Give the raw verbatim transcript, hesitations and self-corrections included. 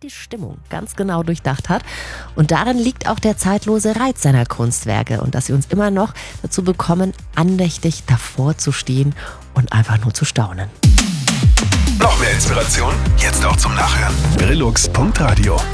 die Stimmung ganz genau durchdacht hat. Und darin liegt auch der zeitlose Reiz seiner Kunstwerke und dass sie uns immer noch dazu bekommen, andächtig davor zu stehen und einfach nur zu staunen. Noch mehr Inspiration? Jetzt auch zum Nachhören. Brillux Punkt Radio